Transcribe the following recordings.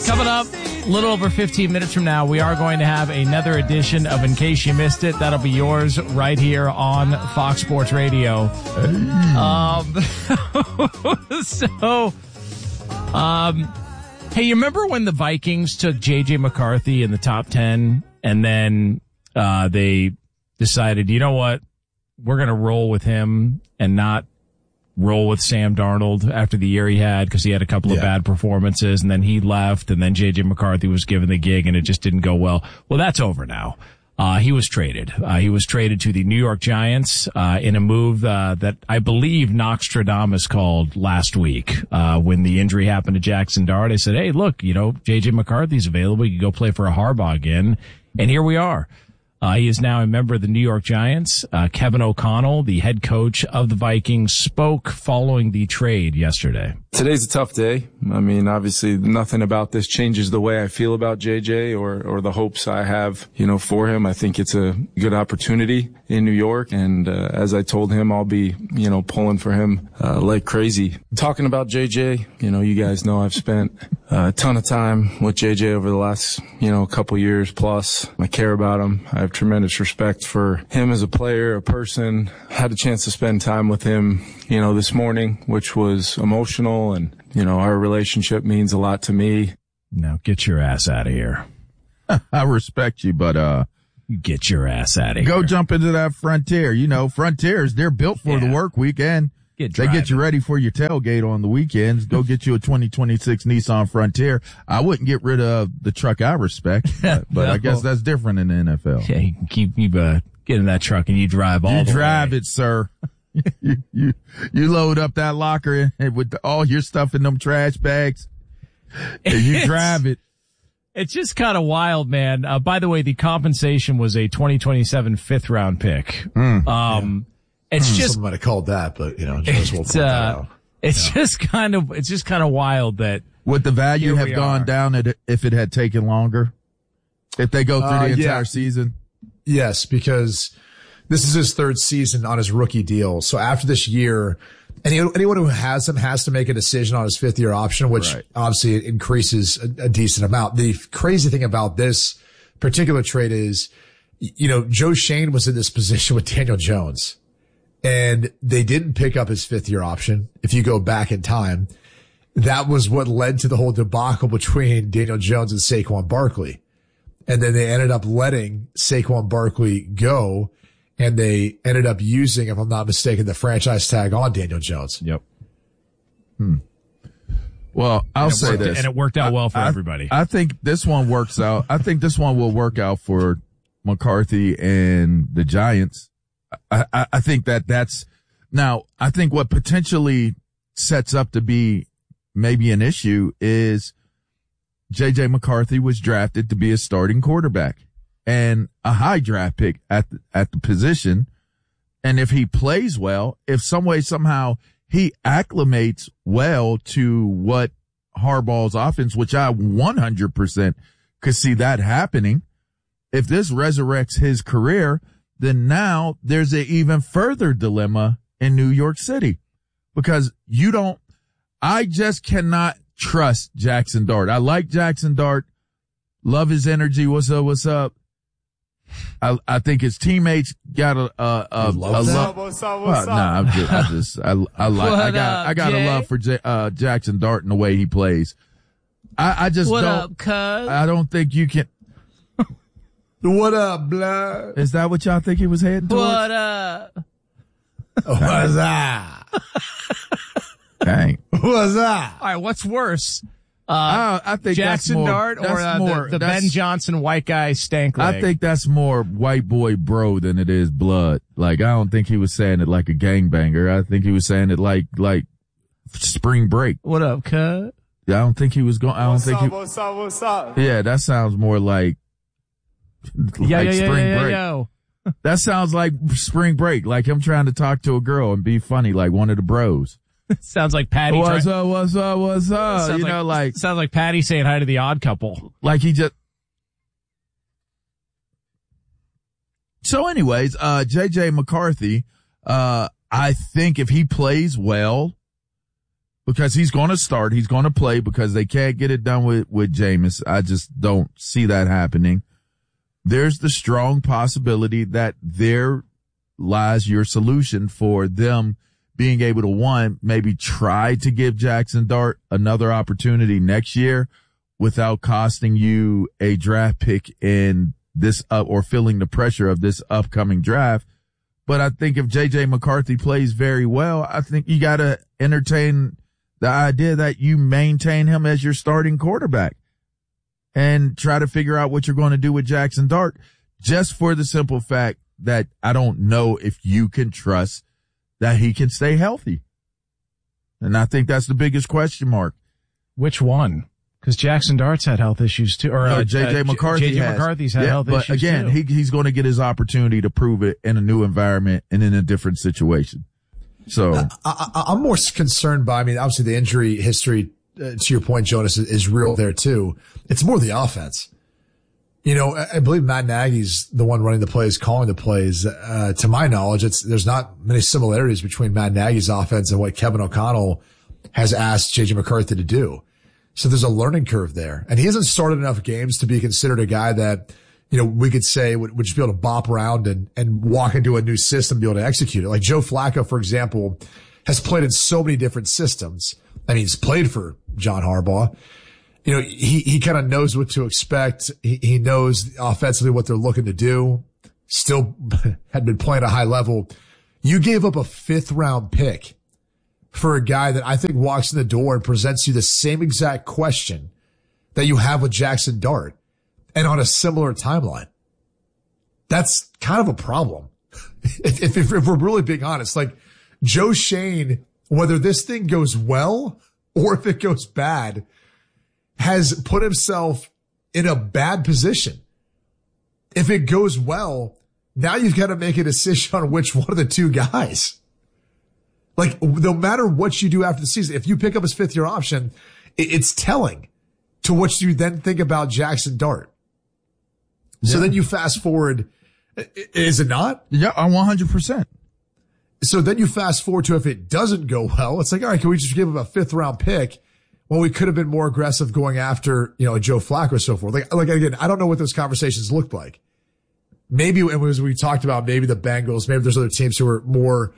Coming up a little over 15 minutes from now, we are going to have another edition of In Case You Missed It. That'll be yours right here on Fox Sports Radio. Hey, you remember when the Vikings took J.J. McCarthy in the top 10 and then they decided, you know what, we're going to roll with him and not roll with Sam Darnold after the year he had because he had a couple of bad performances, and then he left, and then J.J. McCarthy was given the gig, and it just didn't go well. Well, that's over now. He was traded. He was traded to the New York Giants in a move that I believe Nostradamus called last week when the injury happened to Jackson Dart. I said, hey, look, you know, J.J. McCarthy's available. You can go play for a Harbaugh again. And here we are. He is now a member of the New York Giants. Kevin O'Connell, the head coach of the Vikings, spoke following the trade yesterday. Today's a tough day. I mean, obviously nothing about this changes the way I feel about JJ or the hopes I have, you know, for him. I think it's a good opportunity in New York. And, as I told him, I'll be, you know, pulling for him, like crazy. Talking about JJ, you know, you guys know I've spent a ton of time with JJ over the last, you know, couple years plus. I care about him. I have tremendous respect for him as a player, a person. Had a chance to spend time with him, you know, this morning, which was emotional. And, you know, our relationship means a lot to me. Now get your ass out of here. I respect you, but get your ass out of here. Go jump into that Frontier. You know, Frontiers, they're built for the work weekend. They get you ready for your tailgate on the weekends. Go get you a 2026 Nissan Frontier. I wouldn't get rid of the truck I respect, but no. I guess that's different in the NFL. Yeah, you can keep get in that truck and you drive all the way. You drive it, sir. You load up that locker and with all your stuff in them trash bags and you drive it. It's just kind of wild, man. By the way, the compensation was a 2027 fifth round pick. It's just, someone might have called that, but you know, just we'll point that out. It's just kind of wild that would the value have gone down if it had taken longer? If they go through the entire season? Yes, because this is his third season on his rookie deal. So after this year, anyone who has him has to make a decision on his fifth year option, which obviously increases a decent amount. The crazy thing about this particular trade is, you know, Joe Shane was in this position with Daniel Jones and they didn't pick up his fifth year option. If you go back in time, that was what led to the whole debacle between Daniel Jones and Saquon Barkley. And then they ended up letting Saquon Barkley go. And they ended up using, if I'm not mistaken, the franchise tag on Daniel Jones. Yep. Well, I'll say this. And it worked out well for everybody. I think this one works out. I think this one will work out for McCarthy and the Giants. I think that's now, I think what potentially sets up to be maybe an issue is J.J. McCarthy was drafted to be a starting quarterback. And a high draft pick at the position. And if he plays well, if some way, somehow he acclimates well to what Harbaugh's offense, which I 100% could see that happening. If this resurrects his career, then now there's an even further dilemma in New York City because I just cannot trust Jackson Dart. I like Jackson Dart. Love his energy. What's up? I think his teammates got a love. What's I got a love for Jackson Dart and the way he plays. I just what don't. Up, cuz? I don't think you can. What up, blood? Is that what y'all think he was heading towards? What up? What's up? Dang. What's up? All right, what's worse? I think Jackson Dart or the Ben Johnson white guy stank leg? I think that's more white boy bro than it is blood. Like, I don't think he was saying it like a gangbanger. I think he was saying it like spring break. What up, cuz? I don't think he was going, What's up? Yeah, that sounds more like spring break. Yo. That sounds like spring break. Like him trying to talk to a girl and be funny, like one of the bros. Sounds like Patty. What's up? Sounds like Patty saying hi to the Odd Couple. Like he just. So anyways, J.J. McCarthy, I think if he plays well, because he's going to start. He's going to play because they can't get it done with Jameis. I just don't see that happening. There's the strong possibility that there lies your solution for them being able to, one, maybe try to give Jackson Dart another opportunity next year without costing you a draft pick in this or feeling the pressure of this upcoming draft. But I think if JJ McCarthy plays very well, I think you got to entertain the idea that you maintain him as your starting quarterback and try to figure out what you're going to do with Jackson Dart, just for the simple fact that I don't know if you can trust that he can stay healthy. And I think that's the biggest question mark. Which one? Because Jackson Dart's had health issues too, or JJ McCarthy McCarthy's had health issues too. But again, he's going to get his opportunity to prove it in a new environment and in a different situation. So I'm more concerned by, I mean, obviously the injury history, to your point, Jonas, is real there too. It's more the offense. You know, I believe Matt Nagy's the one running the plays, calling the plays. To my knowledge, there's not many similarities between Matt Nagy's offense and what Kevin O'Connell has asked JJ McCarthy to do. So there's a learning curve there. And he hasn't started enough games to be considered a guy that, you know, we could say would just be able to bop around and walk into a new system and be able to execute it. Like Joe Flacco, for example, has played in so many different systems. I mean, he's played for John Harbaugh. You know, he kind of knows what to expect. He knows offensively what they're looking to do. Still had been playing at a high level. You gave up a 5th round pick for a guy that I think walks in the door and presents you the same exact question that you have with Jackson Dart and on a similar timeline. That's kind of a problem. If we're really being honest, like Joe Schoen, whether this thing goes well or if it goes bad, has put himself in a bad position. If it goes well, now you've got to make a decision on which one of the two guys. Like, no matter what you do after the season, if you pick up his 5th-year option, it's telling to what you then think about Jackson Dart. Yeah. So then you fast forward. Is it not? Yeah, 100%. So then you fast forward to if it doesn't go well, it's like, all right, can we just give him a 5th-round pick? Well, we could have been more aggressive going after, you know, a Joe Flacco or so forth. Like again, I don't know what those conversations looked like. Maybe it was, we talked about maybe the Bengals, maybe there's other teams who are more,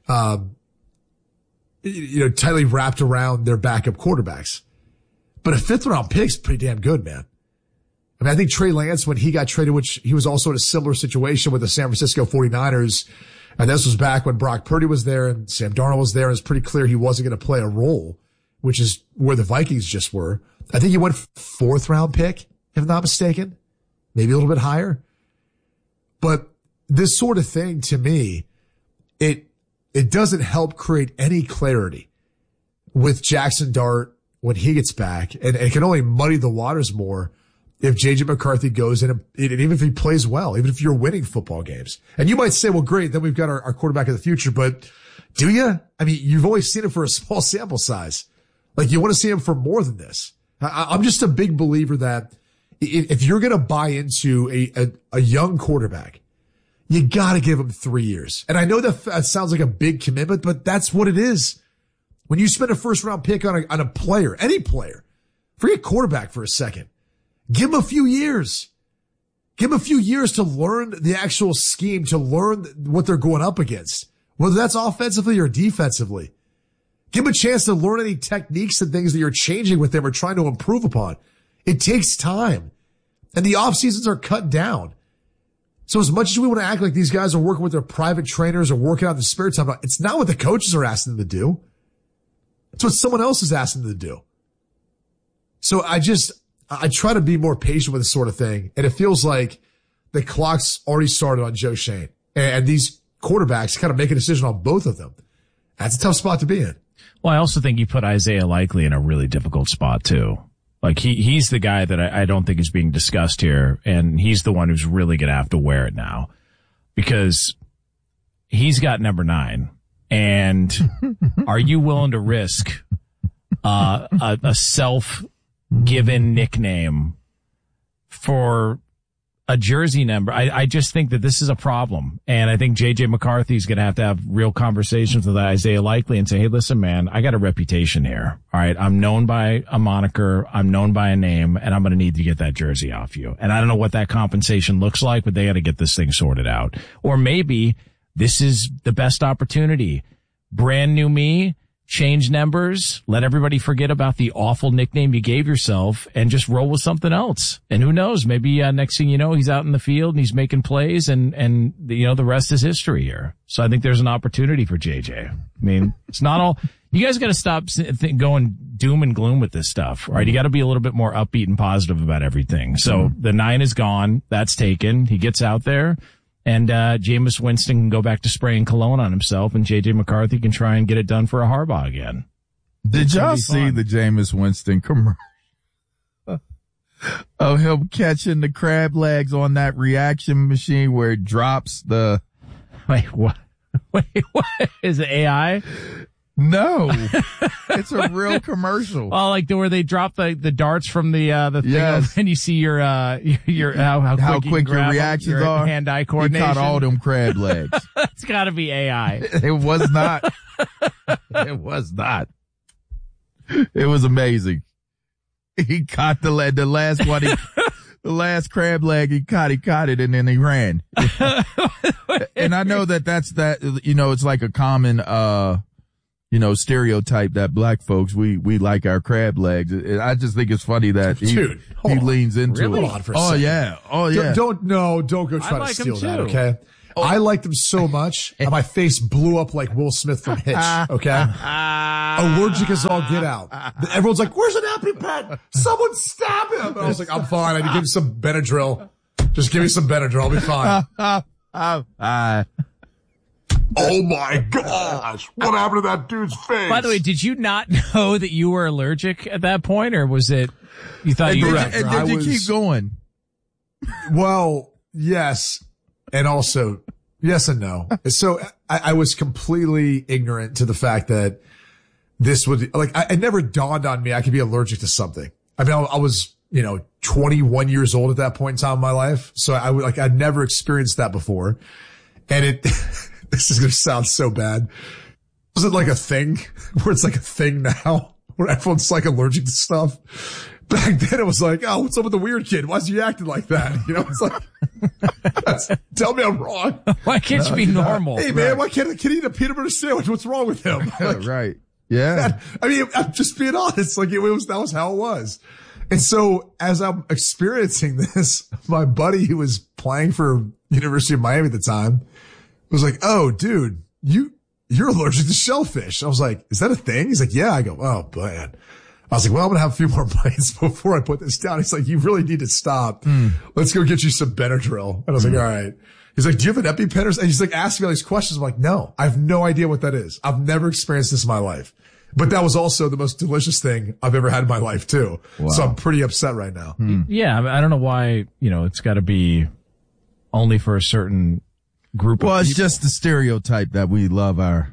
tightly wrapped around their backup quarterbacks. But a 5th-round pick's pretty damn good, man. I mean, I think Trey Lance, when he got traded, which he was also in a similar situation with the San Francisco 49ers, and this was back when Brock Purdy was there and Sam Darnold was there, and it's pretty clear he wasn't going to play a role, which is where the Vikings just were. I think he went 4th-round pick, if I'm not mistaken, maybe a little bit higher. But this sort of thing, to me, it doesn't help create any clarity with Jackson Dart when he gets back, and it can only muddy the waters more if JJ McCarthy goes in, and even if he plays well, even if you're winning football games. And you might say, well, great, then we've got our quarterback of the future, but do you? I mean, you've only seen him for a small sample size. Like, you want to see him for more than this. I'm just a big believer that if you're going to buy into a young quarterback, you got to give him 3 years. And I know that sounds like a big commitment, but that's what it is. When you spend a 1st-round pick on a player, any player, forget quarterback for a second, give him a few years. Give him a few years to learn the actual scheme, to learn what they're going up against, whether that's offensively or defensively. Give him a chance to learn any techniques and things that you're changing with them or trying to improve upon. It takes time. And the off seasons are cut down. So as much as we want to act like these guys are working with their private trainers or working out in the spare time, it's not what the coaches are asking them to do. It's what someone else is asking them to do. So I try to be more patient with this sort of thing. And it feels like the clock's already started on Joe Schoen. And these quarterbacks kind of make a decision on both of them. That's a tough spot to be in. Well, I also think you put Isaiah Likely in a really difficult spot too. Like he's the guy that I don't think is being discussed here, and he's the one who's really going to have to wear it now because he's got number 9. And are you willing to risk a self-given nickname for a jersey number. I just think that this is a problem. And I think J.J. McCarthy is going to have real conversations with Isaiah Likely and say, hey, listen, man, I got a reputation here. All right. I'm known by a moniker. I'm known by a name, and I'm going to need to get that jersey off you. And I don't know what that compensation looks like, but they got to get this thing sorted out. Or maybe this is the best opportunity. Brand new me. Change numbers, let everybody forget about the awful nickname you gave yourself, and just roll with something else. And who knows, maybe next thing you know, he's out in the field and he's making plays, and the rest is history here. So I think there's an opportunity for JJ. I mean, it's not all. You guys got to stop going doom and gloom with this stuff. All right, you got to be a little bit more upbeat and positive about everything. So the 9 is gone, that's taken. He gets out there. And Jameis Winston can go back to spraying cologne on himself, and J.J. McCarthy can try and get it done for a Harbaugh again. Did y'all see the Jameis Winston commercial of him catching the crab legs on that reaction machine where it drops the... Wait, what? Wait, what? Is it AI? No, it's a real commercial. Oh, like where they drop the darts from the thing, yes. And you see your how quick your reactions are. Hand-eye coordination. He caught all them crab legs. It's got to be AI. It was not. It was not. It was amazing. He caught the last one. The last crab leg he caught it, and then he ran. And I know that's it's like a common stereotype that black folks, we like our crab legs. I just think it's funny that he leans into really? it. Hold on for a second. Oh yeah. Don't go try to steal that, okay? Oh. I liked him so much, and my face blew up like Will Smith from Hitch, okay? Allergic as all get out. Everyone's like, where's an EpiPen? Someone stab him! And I was like, I'm fine. I need to give him some Benadryl. Just give me some Benadryl. I'll be fine. Oh my gosh. What happened to that dude's face? By the way, did you not know that you were allergic at that point, or was it, you thought you were? And did you keep going? Well, yes. And also, yes and no. So I was completely ignorant to the fact that this would, like, it never dawned on me I could be allergic to something. I mean, I was, 21 years old at that point in time in my life. So I'd never experienced that before. And this is going to sound so bad. Was it like a thing where it's like a thing now where everyone's like allergic to stuff? Back then it was like, oh, what's up with the weird kid? Why is he acting like that? It's like, tell me I'm wrong. Why can't you be normal? Hey man, why can't a kid eat a peanut butter sandwich? What's wrong with him? Like, right. Yeah. I mean, I'm just being honest. Like that was how it was. And so as I'm experiencing this, my buddy who was playing for University of Miami at the time was like, oh dude, you're allergic to shellfish. I was like, is that a thing? He's like, yeah. I go, oh man. I was like, well, I'm going to have a few more bites before I put this down. He's like, you really need to stop. Let's go get you some Benadryl. And I was like, all right. He's like, do you have an EpiPen? And he's like, asking me all these questions. I'm like, no, I have no idea what that is. I've never experienced this in my life. But that was also the most delicious thing I've ever had in my life too. Wow. So I'm pretty upset right now. Yeah. I mean, I don't know why, it's got to be only for a certain group of people. Well, it's just the stereotype that we love our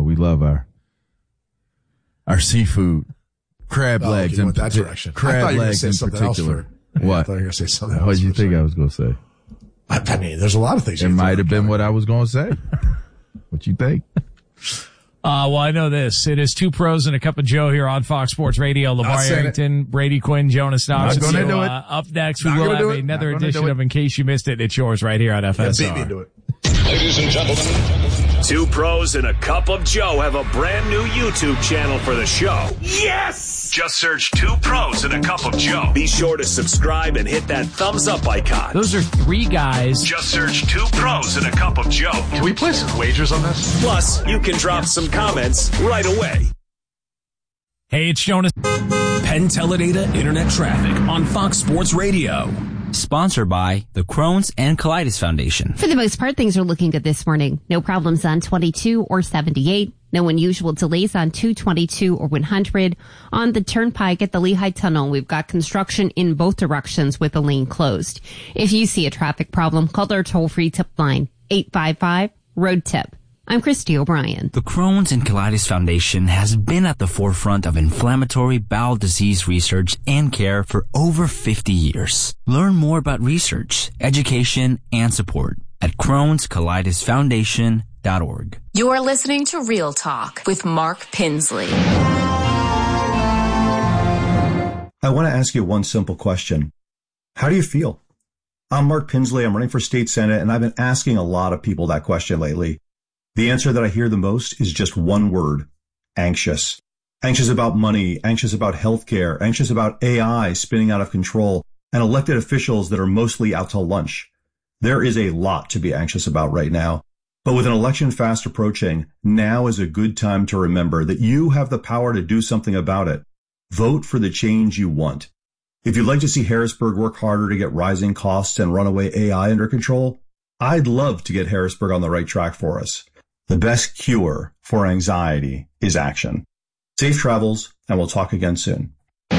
seafood. Crab legs in that direction. Crab legs in particular. What? I thought you were going to say something else. What did you think I was going to say? I mean, there's a lot of things. It might have been what I was going to say. What you think? Well, I know this. It is Two Pros and a Cup of Joe here on Fox Sports Radio. LeVar Arrington, Brady Quinn, Jonas Knox. Not going to do it. Up next, we will have another edition of In Case You Missed It. It's yours right here on FSR. Yeah, beat me to it. Ladies and gentlemen, Two Pros and a Cup of Joe have a brand new YouTube channel for the show. Yes! Just search Two Pros and a Cup of Joe. Be sure to subscribe and hit that thumbs up icon. Those are three guys. Just search Two Pros and a Cup of Joe. Can we place some wagers on this? Plus, you can drop some comments right away. Hey, it's Jonas. Penn Teledata Internet Traffic on Fox Sports Radio. Sponsored by the Crohn's and Colitis Foundation. For the most part, things are looking good this morning. No problems on 22 or 78. No unusual delays on 222 or 100. On the Turnpike at the Lehigh Tunnel, we've got construction in both directions with the lane closed. If you see a traffic problem, call our toll-free tip line, 855-ROAD-TIP. I'm Christy O'Brien. The Crohn's and Colitis Foundation has been at the forefront of inflammatory bowel disease research and care for over 50 years. Learn more about research, education, and support at Crohn'sColitisFoundation.org. You are listening to Real Talk with Mark Pinsley. I want to ask you one simple question. How do you feel? I'm Mark Pinsley. I'm running for state senate, and I've been asking a lot of people that question lately. The answer that I hear the most is just one word: anxious. Anxious about money, anxious about healthcare, anxious about AI spinning out of control, and elected officials that are mostly out to lunch. There is a lot to be anxious about right now. But with an election fast approaching, now is a good time to remember that you have the power to do something about it. Vote for the change you want. If you'd like to see Harrisburg work harder to get rising costs and runaway AI under control, I'd love to get Harrisburg on the right track for us. The best cure for anxiety is action. Safe travels, and we'll talk again soon.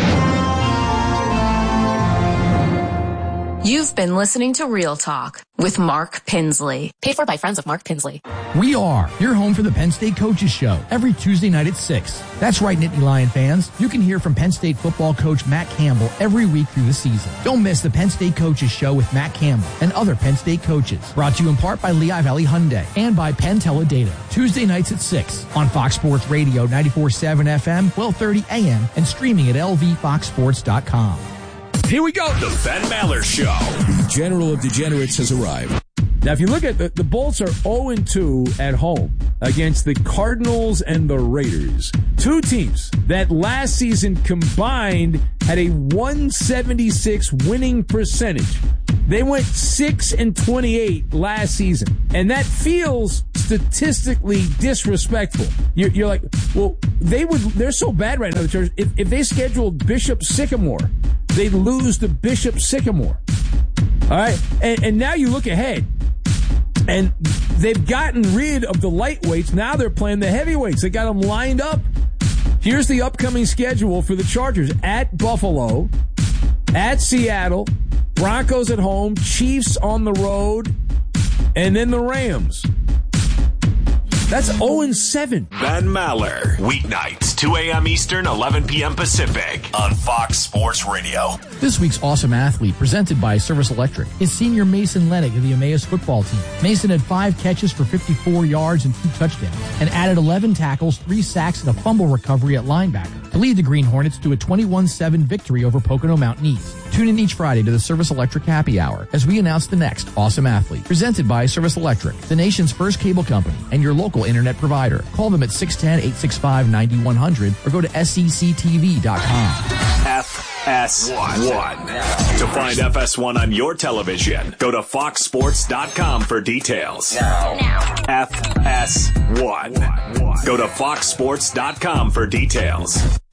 You've been listening to Real Talk with Mark Pinsley. Paid for by friends of Mark Pinsley. We are your home for the Penn State Coaches Show every Tuesday night at 6. That's right, Nittany Lion fans. You can hear from Penn State football coach Matt Campbell every week through the season. Don't miss the Penn State Coaches Show with Matt Campbell and other Penn State coaches. Brought to you in part by Lehigh Valley Hyundai and by Penn Teledata. Tuesday nights at 6 on Fox Sports Radio 94.7 FM, 12:30 a.m. and streaming at lvfoxsports.com. Here we go. The Ben Maller Show. The General of Degenerates has arrived. Now, if you look at the Bolts are 0-2 at home against the Cardinals and the Raiders. Two teams that last season combined had a 176 winning percentage. They went 6-28 last season. And that feels statistically disrespectful. You're like, well, they're so bad right now, the Chargers. If they scheduled Bishop Sycamore, they'd lose to Bishop Sycamore. All right. And now you look ahead, and they've gotten rid of the lightweights. Now they're playing the heavyweights. They got them lined up. Here's the upcoming schedule for the Chargers: at Buffalo, at Seattle, Broncos at home, Chiefs on the road, and then the Rams. That's 0-7. Ben Maller. Weeknights, 2 a.m. Eastern, 11 p.m. Pacific on Fox Sports Radio. This week's Awesome Athlete, presented by Service Electric, is senior Mason Lennick of the Emmaus football team. Mason had 5 catches for 54 yards and 2 touchdowns, and added 11 tackles, 3 sacks, and a fumble recovery at linebacker to lead the Green Hornets to a 21-7 victory over Pocono Mountain East. Tune in each Friday to the Service Electric Happy Hour as we announce the next Awesome Athlete, presented by Service Electric, the nation's first cable company and your local internet provider. Call them at 610-865-9100 or go to SECTV.com. FS1. To find FS1 on your television, go to foxsports.com for details. Now. FS1. Go to foxsports.com for details.